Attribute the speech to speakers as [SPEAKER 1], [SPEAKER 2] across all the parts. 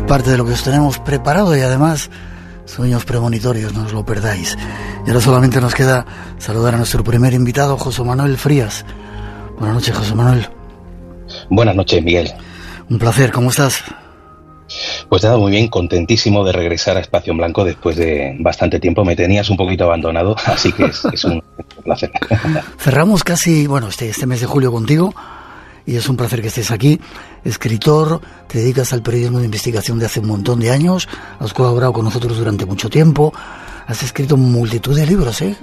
[SPEAKER 1] parte de lo que os tenemos preparado y además sueños premonitorios, no os lo perdáis. Y ahora solamente nos queda saludar a nuestro primer invitado, José Manuel Frías. Buenas noches, José Manuel.
[SPEAKER 2] Buenas noches, Miguel.
[SPEAKER 1] Un placer, ¿cómo estás?
[SPEAKER 2] Pues nada, muy bien, contentísimo de regresar a Espacio en Blanco después de bastante tiempo. Me tenías un poquito abandonado, así que es un placer.
[SPEAKER 1] Cerramos casi, este mes de julio contigo y es un placer que estés aquí. Escritor, te dedicas al periodismo de investigación de hace un montón de años, has colaborado con nosotros durante mucho tiempo, has escrito multitud de libros, ¿eh?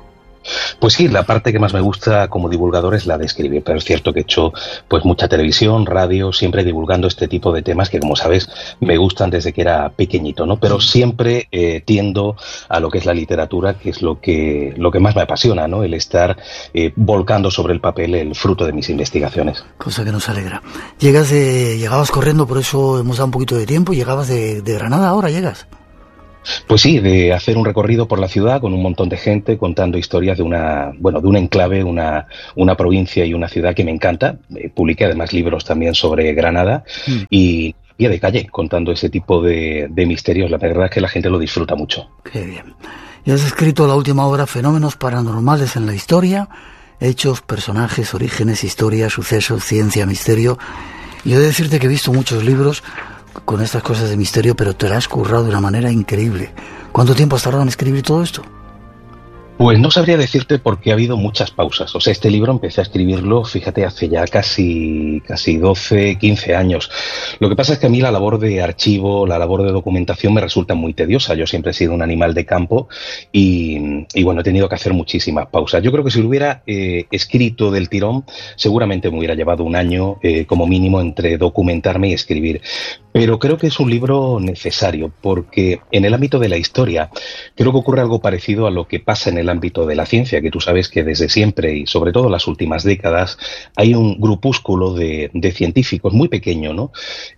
[SPEAKER 2] Pues sí, la parte que más me gusta como divulgador es la de escribir, pero es cierto que he hecho pues mucha televisión, radio, siempre divulgando este tipo de temas que, como sabes, me gustan desde que era pequeñito, ¿no? Pero siempre tiendo a lo que es la literatura, que es lo que más me apasiona, ¿no? El estar volcando sobre el papel el fruto de mis investigaciones.
[SPEAKER 1] Cosa que nos alegra. Llegabas corriendo, por eso hemos dado un poquito de tiempo, llegabas de Granada, ahora llegas.
[SPEAKER 2] Pues sí, de hacer un recorrido por la ciudad con un montón de gente contando historias de de un enclave, una provincia y una ciudad que me encanta. Publiqué además libros también sobre Granada y pie de calle contando ese tipo de misterios. La verdad es que la gente lo disfruta mucho.
[SPEAKER 1] Qué bien. Y has escrito la última obra Fenómenos paranormales en la historia, hechos, personajes, orígenes, historia, sucesos, ciencia, misterio. Y he de decirte que he visto muchos libros con estas cosas de misterio, pero te la has currado de una manera increíble. ¿Cuánto tiempo has tardado en escribir todo esto?
[SPEAKER 2] Pues no sabría decirte porque ha habido muchas pausas. O sea, este libro empecé a escribirlo, fíjate, hace ya casi 12, 15 años. Lo que pasa es que a mí la labor de archivo, la labor de documentación me resulta muy tediosa. Yo siempre he sido un animal de campo y he tenido que hacer muchísimas pausas. Yo creo que si lo hubiera escrito del tirón, seguramente me hubiera llevado un año como mínimo entre documentarme y escribir. Pero creo que es un libro necesario porque en el ámbito de la historia creo que ocurre algo parecido a lo que pasa en el ámbito de la ciencia, que tú sabes que desde siempre y sobre todo en las últimas décadas hay un grupúsculo de científicos muy pequeño, ¿no?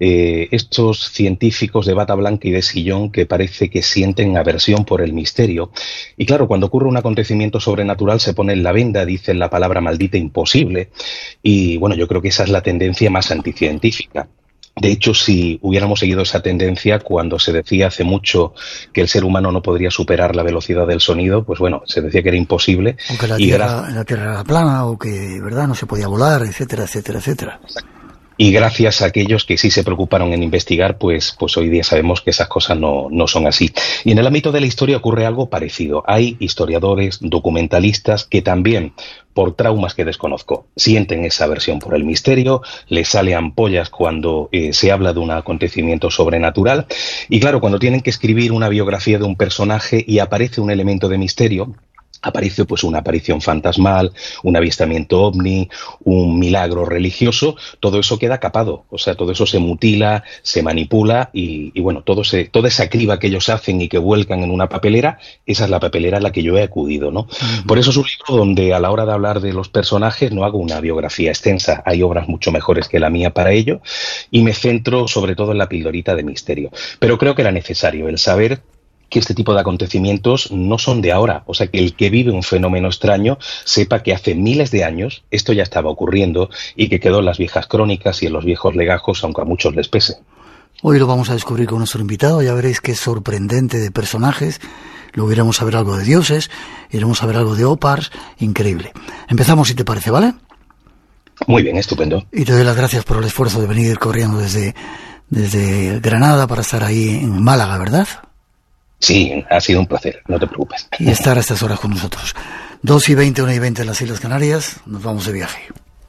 [SPEAKER 2] Estos científicos de bata blanca y de sillón que parece que sienten aversión por el misterio. Y claro, cuando ocurre un acontecimiento sobrenatural se ponen la venda, dicen la palabra maldita imposible y yo creo que esa es la tendencia más anticientífica. De hecho, si hubiéramos seguido esa tendencia cuando se decía hace mucho que el ser humano no podría superar la velocidad del sonido, pues se decía que era imposible.
[SPEAKER 1] Aunque la Tierra era plana o que, ¿verdad?, no se podía volar, etcétera, etcétera, etcétera.
[SPEAKER 2] Y gracias a aquellos que sí se preocuparon en investigar, pues hoy día sabemos que esas cosas no son así. Y en el ámbito de la historia ocurre algo parecido. Hay historiadores, documentalistas que también, por traumas que desconozco, sienten esa aversión por el misterio, les sale ampollas cuando se habla de un acontecimiento sobrenatural. Y claro, cuando tienen que escribir una biografía de un personaje y aparece un elemento de misterio, aparece pues una aparición fantasmal, un avistamiento ovni, un milagro religioso, todo eso queda capado, o sea, todo eso se mutila, se manipula y toda esa criba que ellos hacen y que vuelcan en una papelera, esa es la papelera a la que yo he acudido, ¿no? Uh-huh. Por eso es un libro donde a la hora de hablar de los personajes no hago una biografía extensa, hay obras mucho mejores que la mía para ello y me centro sobre todo en la pildorita de misterio, pero creo que era necesario el saber que este tipo de acontecimientos no son de ahora, o sea, que el que vive un fenómeno extraño sepa que hace miles de años esto ya estaba ocurriendo y que quedó en las viejas crónicas y en los viejos legajos, aunque a muchos les pese.
[SPEAKER 1] Hoy lo vamos a descubrir con nuestro invitado, ya veréis que es sorprendente de personajes, luego iremos a ver algo de dioses, iremos a ver algo de ópars, increíble. Empezamos, si te parece, ¿vale?
[SPEAKER 2] Muy bien, estupendo.
[SPEAKER 1] Y te doy las gracias por el esfuerzo de venir corriendo desde Granada para estar ahí en Málaga, ¿verdad?
[SPEAKER 2] Sí, ha sido un placer, no te preocupes.
[SPEAKER 1] Y estar a estas horas con nosotros. 2:20, 1:20 en las Islas Canarias, nos vamos de viaje.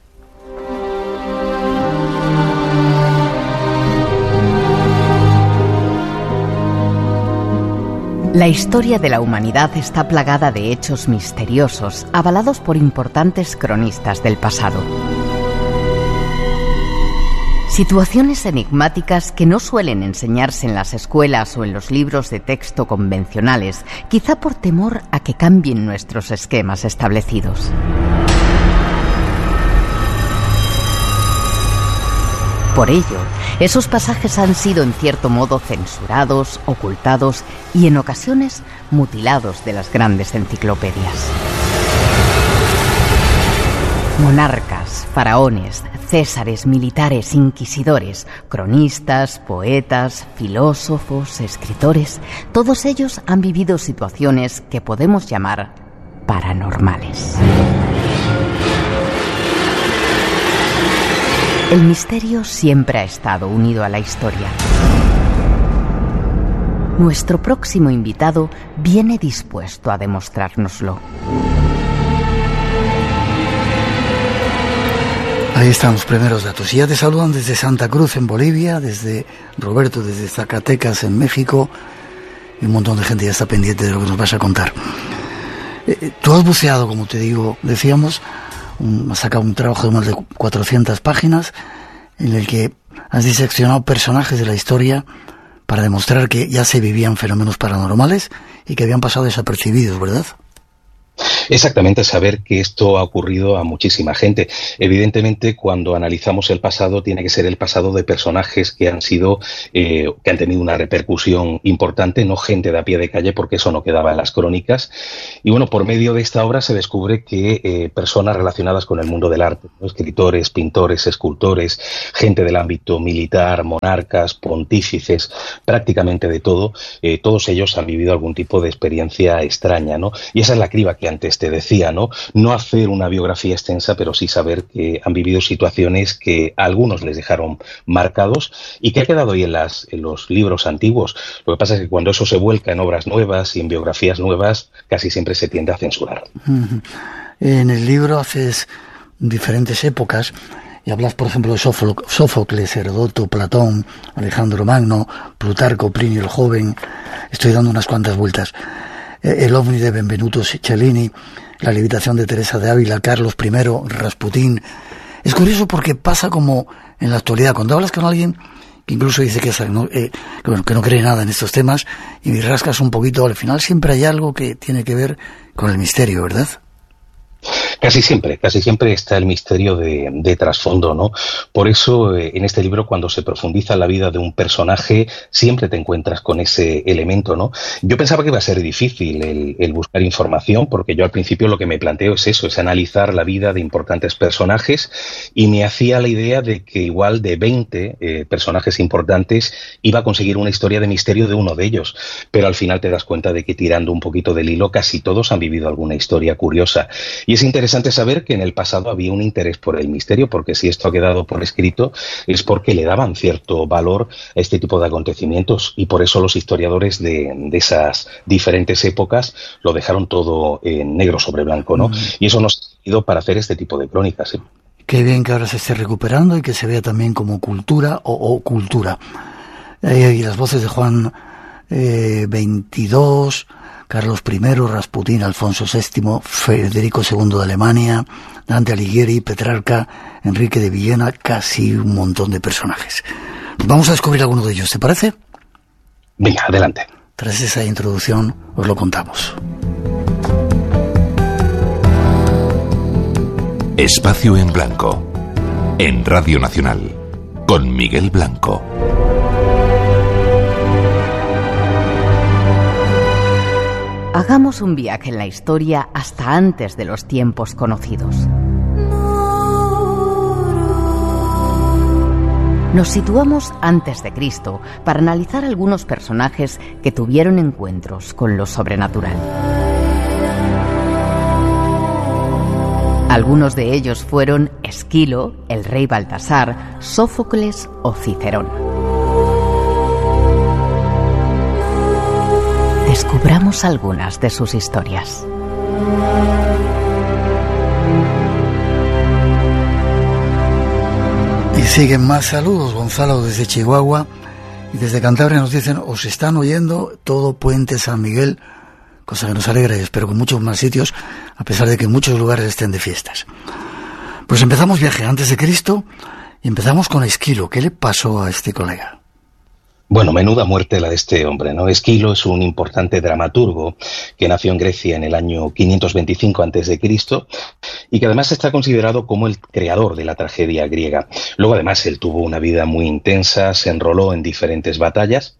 [SPEAKER 3] La historia de la humanidad está plagada de hechos misteriosos, avalados por importantes cronistas del pasado. Situaciones enigmáticas que no suelen enseñarse en las escuelas o en los libros de texto convencionales, quizá por temor a que cambien nuestros esquemas establecidos. Por ello, esos pasajes han sido en cierto modo censurados, ocultados y en ocasiones mutilados de las grandes enciclopedias. Monarcas, faraones, césares, militares, inquisidores, cronistas, poetas, filósofos, escritores, todos ellos han vivido situaciones que podemos llamar paranormales. El misterio siempre ha estado unido a la historia. Nuestro próximo invitado viene dispuesto a demostrárnoslo.
[SPEAKER 1] Ahí están los primeros datos. Y ya te saludan desde Santa Cruz, en Bolivia, desde Roberto, desde Zacatecas, en México, y un montón de gente ya está pendiente de lo que nos vas a contar. Tú has buceado, como te digo, decíamos, has sacado un trabajo de más de 400 páginas, en el que has diseccionado personajes de la historia para demostrar que ya se vivían fenómenos paranormales y que habían pasado desapercibidos, ¿verdad?
[SPEAKER 2] Exactamente, saber que esto ha ocurrido a muchísima gente. Evidentemente, cuando analizamos el pasado, tiene que ser el pasado de personajes que han sido, que han tenido una repercusión importante, no gente de a pie de calle, porque eso no quedaba en las crónicas. Y bueno, por medio de esta obra se descubre que personas relacionadas con el mundo del arte, ¿no? Escritores, pintores, escultores, gente del ámbito militar, monarcas, pontífices, prácticamente de todo, todos ellos han vivido algún tipo de experiencia extraña, ¿no? Y esa es la criba que antes te decía, ¿no? No hacer una biografía extensa, pero sí saber que han vivido situaciones que a algunos les dejaron marcados y que ha quedado ahí en los libros antiguos. Lo que pasa es que cuando eso se vuelca en obras nuevas y en biografías nuevas, casi siempre se tiende a censurar.
[SPEAKER 1] En el libro haces diferentes épocas y hablas, por ejemplo, de Sófocles, Heródoto, Platón, Alejandro Magno, Plutarco, Plinio el Joven. Estoy dando unas cuantas vueltas. El ovni de Benvenuto Cellini, la levitación de Teresa de Ávila, Carlos I, Rasputín. Es curioso porque pasa como en la actualidad. Cuando hablas con alguien que incluso dice que no cree nada en estos temas y rascas un poquito, al final siempre hay algo que tiene que ver con el misterio, ¿verdad?
[SPEAKER 2] Casi siempre está el misterio de trasfondo, ¿no? Por eso, en este libro, cuando se profundiza en la vida de un personaje, siempre te encuentras con ese elemento, ¿no? Yo pensaba que iba a ser difícil el buscar información, porque yo al principio lo que me planteo es eso, es analizar la vida de importantes personajes, y me hacía la idea de que igual de 20 personajes importantes iba a conseguir una historia de misterio de uno de ellos, pero al final te das cuenta de que tirando un poquito del hilo, casi todos han vivido alguna historia curiosa. Y es interesante saber que en el pasado había un interés por el misterio, porque si esto ha quedado por escrito es porque le daban cierto valor a este tipo de acontecimientos, y por eso los historiadores de esas diferentes épocas lo dejaron todo en negro sobre blanco, ¿no? Y eso nos ha servido para hacer este tipo de crónicas, ¿sí?
[SPEAKER 1] Qué bien que ahora se esté recuperando y que se vea también como cultura o cultura. Y las voces de Juan XXII, Carlos I, Rasputín, Alfonso VII, Federico II de Alemania, Dante Alighieri, Petrarca, Enrique de Villena, casi un montón de personajes. Vamos a descubrir alguno de ellos, ¿te parece?
[SPEAKER 2] Venga, adelante.
[SPEAKER 1] Tras esa introducción os lo contamos.
[SPEAKER 4] Espacio en Blanco, en Radio Nacional, con Miguel Blanco.
[SPEAKER 3] Hagamos un viaje en la historia hasta antes de los tiempos conocidos. Nos situamos antes de Cristo para analizar algunos personajes que tuvieron encuentros con lo sobrenatural. Algunos de ellos fueron Esquilo, el rey Baltasar, Sófocles o Cicerón. Descubramos algunas de sus historias.
[SPEAKER 1] Y siguen más saludos. Gonzalo desde Chihuahua y desde Cantabria nos dicen: os están oyendo todo Puente San Miguel, cosa que nos alegra, y espero que muchos más sitios, a pesar de que muchos lugares estén de fiestas. Pues empezamos viaje antes de Cristo y empezamos con Esquilo. ¿Qué le pasó a este colega?
[SPEAKER 2] Bueno, menuda muerte la de este hombre, ¿no? Esquilo es un importante dramaturgo que nació en Grecia en el año 525 a.C. y que además está considerado como el creador de la tragedia griega. Luego, además, él tuvo una vida muy intensa, se enroló en diferentes batallas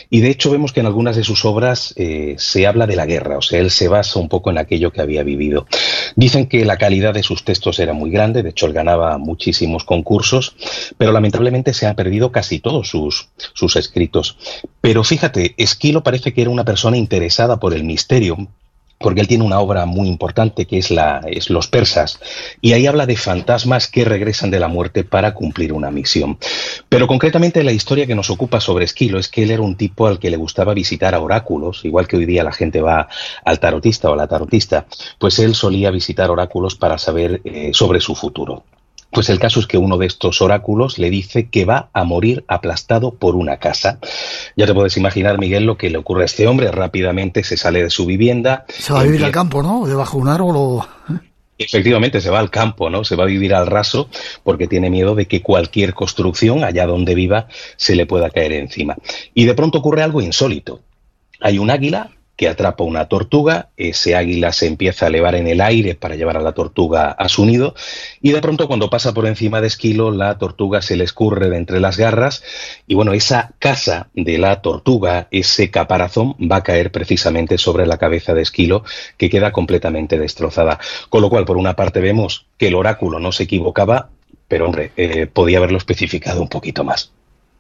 [SPEAKER 2] Y de hecho vemos que en algunas de sus obras se habla de la guerra, o sea, él se basa un poco en aquello que había vivido. Dicen que la calidad de sus textos era muy grande, de hecho él ganaba muchísimos concursos, pero lamentablemente se han perdido casi todos sus escritos. Pero fíjate, Esquilo parece que era una persona interesada por el misterio, porque él tiene una obra muy importante que es Los persas, y ahí habla de fantasmas que regresan de la muerte para cumplir una misión. Pero concretamente la historia que nos ocupa sobre Esquilo es que él era un tipo al que le gustaba visitar a oráculos, igual que hoy día la gente va al tarotista o a la tarotista, pues él solía visitar oráculos para saber sobre su futuro. Pues el caso es que uno de estos oráculos le dice que va a morir aplastado por una casa. Ya te puedes imaginar, Miguel, lo que le ocurre a este hombre. Rápidamente se sale de su vivienda.
[SPEAKER 1] Se va a vivir al campo, ¿no? Debajo de un árbol o...
[SPEAKER 2] Efectivamente, se va al campo, ¿no? Se va a vivir al raso porque tiene miedo de que cualquier construcción, allá donde viva, se le pueda caer encima. Y de pronto ocurre algo insólito. Hay un águila que atrapa una tortuga, ese águila se empieza a elevar en el aire para llevar a la tortuga a su nido, y de pronto cuando pasa por encima de Esquilo, la tortuga se le escurre de entre las garras, y bueno, esa casa de la tortuga, ese caparazón, va a caer precisamente sobre la cabeza de Esquilo, que queda completamente destrozada. Con lo cual, por una parte vemos que el oráculo no se equivocaba, pero hombre, podía haberlo especificado un poquito más.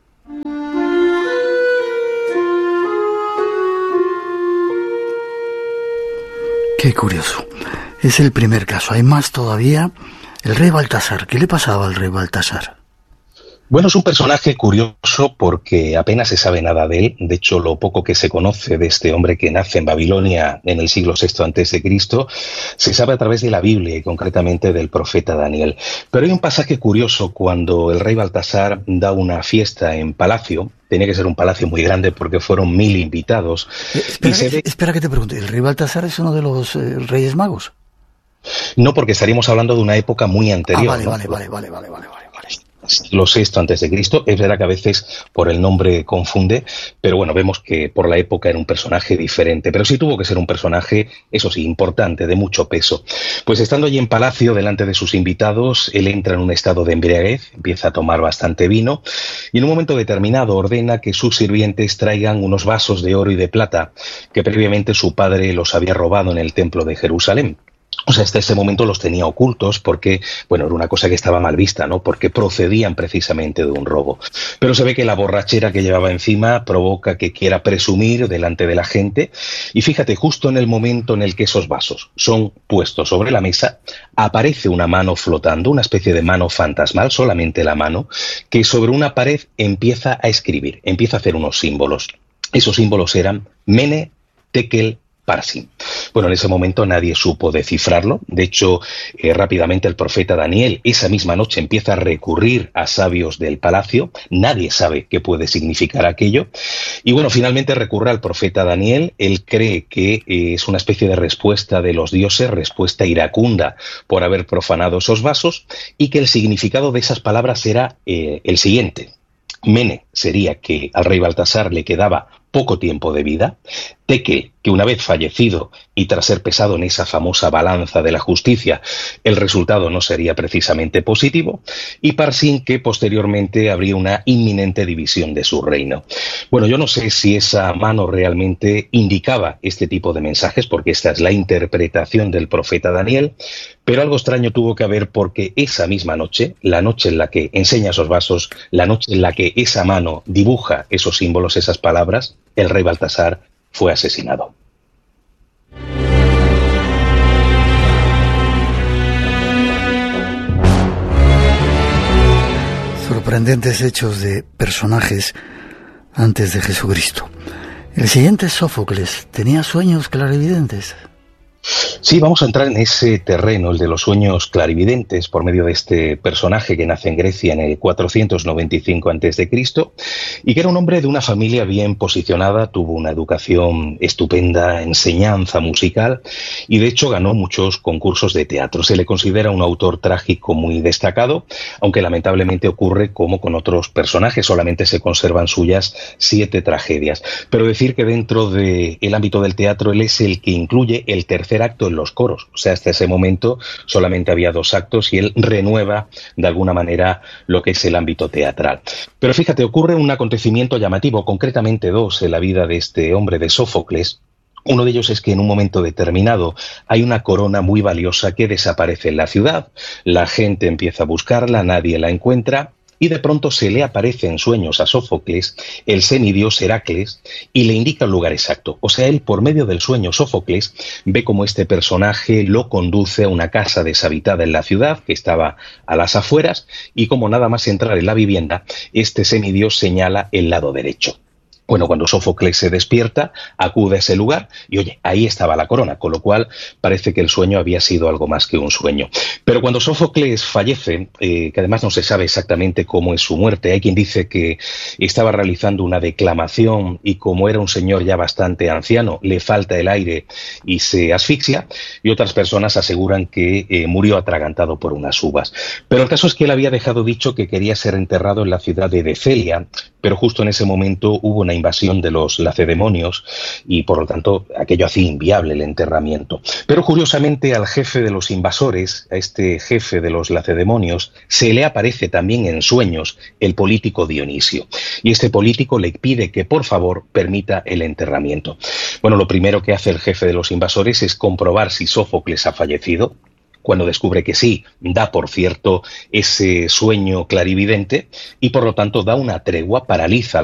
[SPEAKER 1] Qué curioso. Es el primer caso. Hay más todavía. El rey Baltasar. ¿Qué le pasaba al rey Baltasar?
[SPEAKER 2] Bueno, es un personaje curioso porque apenas se sabe nada de él. De hecho, lo poco que se conoce de este hombre que nace en Babilonia en el siglo VI a.C. se sabe a través de la Biblia y concretamente del profeta Daniel. Pero hay un pasaje curioso cuando el rey Baltasar da una fiesta en palacio. Tenía que ser un palacio muy grande porque fueron 1000 invitados.
[SPEAKER 1] Espera que te pregunte. ¿El rey Baltasar es uno de los reyes magos?
[SPEAKER 2] No, porque estaríamos hablando de una época muy anterior.
[SPEAKER 1] Vale.
[SPEAKER 2] Siglo VI a.C. Es verdad que a veces por el nombre confunde, pero bueno, vemos que por la época era un personaje diferente, pero sí tuvo que ser un personaje, eso sí, importante, de mucho peso. Pues estando allí en palacio, delante de sus invitados, él entra en un estado de embriaguez, empieza a tomar bastante vino, y en un momento determinado ordena que sus sirvientes traigan unos vasos de oro y de plata, que previamente su padre los había robado en el templo de Jerusalén. O sea, hasta ese momento los tenía ocultos porque, bueno, era una cosa que estaba mal vista, ¿no? Porque procedían precisamente de un robo. Pero se ve que la borrachera que llevaba encima provoca que quiera presumir delante de la gente. Y fíjate, justo en el momento en el que esos vasos son puestos sobre la mesa, aparece una mano flotando, una especie de mano fantasmal, solamente la mano, que sobre una pared empieza a escribir, empieza a hacer unos símbolos. Esos símbolos eran Mene, Tekel, Parsin. Bueno, en ese momento nadie supo descifrarlo. De hecho, rápidamente el profeta Daniel esa misma noche empieza a recurrir a sabios del palacio. Nadie sabe qué puede significar aquello. Y bueno, finalmente recurre al profeta Daniel. Él cree que es una especie de respuesta de los dioses, respuesta iracunda por haber profanado esos vasos, y que el significado de esas palabras era el siguiente. Mene sería que al rey Baltasar le quedaba poco tiempo de vida, Tekel, que una vez fallecido y tras ser pesado en esa famosa balanza de la justicia, el resultado no sería precisamente positivo, y Parsin, que posteriormente habría una inminente división de su reino. Bueno, yo no sé si esa mano realmente indicaba este tipo de mensajes, porque esta es la interpretación del profeta Daniel, pero algo extraño tuvo que haber porque esa misma noche, la noche en la que enseña esos vasos, la noche en la que esa mano dibuja esos símbolos, esas palabras, el rey Baltasar fue asesinado.
[SPEAKER 1] Sorprendentes hechos de personajes antes de Jesucristo. El siguiente es Sófocles. ¿Tenía sueños clarividentes?
[SPEAKER 2] Sí, vamos a entrar en ese terreno, el de los sueños clarividentes, por medio de este personaje que nace en Grecia en el 495 a.C. y que era un hombre de una familia bien posicionada, tuvo una educación estupenda, enseñanza musical y de hecho ganó muchos concursos de teatro. Se le considera un autor trágico muy destacado, aunque lamentablemente ocurre como con otros personajes, solamente se conservan suyas 7 tragedias. Pero decir que dentro del ámbito del teatro él es el que incluye el tercer tercer acto en los coros. O sea, hasta ese momento solamente había 2 actos y él renueva de alguna manera lo que es el ámbito teatral. Pero fíjate, ocurre un acontecimiento llamativo, concretamente 2 en la vida de este hombre, de Sófocles. Uno de ellos es que en un momento determinado hay una corona muy valiosa que desaparece en la ciudad. La gente empieza a buscarla, nadie la encuentra. Y de pronto se le aparece en sueños a Sófocles el semidios Heracles y le indica el lugar exacto. O sea, él por medio del sueño Sófocles ve cómo este personaje lo conduce a una casa deshabitada en la ciudad que estaba a las afueras y como nada más entrar en la vivienda, este semidios señala el lado derecho. Bueno, cuando Sófocles se despierta, acude a ese lugar y, oye, ahí estaba la corona, con lo cual parece que el sueño había sido algo más que un sueño. Pero cuando Sófocles fallece, que además no se sabe exactamente cómo es su muerte, hay quien dice que estaba realizando una declamación y como era un señor ya bastante anciano, le falta el aire y se asfixia, y otras personas aseguran que murió atragantado por unas uvas. Pero el caso es que él había dejado dicho que quería ser enterrado en la ciudad de Decelia, pero justo en ese momento hubo una invasión de los lacedemonios y por lo tanto aquello hacía inviable el enterramiento. Pero curiosamente al jefe de los invasores, a este jefe de los lacedemonios, se le aparece también en sueños el político Dionisio. Y este político le pide que por favor permita el enterramiento. Bueno, lo primero que hace el jefe de los invasores es comprobar si Sófocles ha fallecido. Cuando descubre que sí, da por cierto ese sueño clarividente y por lo tanto da una tregua, paraliza